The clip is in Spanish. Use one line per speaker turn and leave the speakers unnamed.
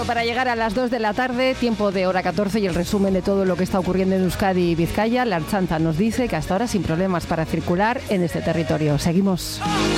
para llegar a las 2 de la tarde, tiempo de hora 14 y el resumen de todo lo que está ocurriendo en Euskadi y Vizcaya. La Ertzaintza nos dice que hasta ahora sin problemas para circular en este territorio. Seguimos.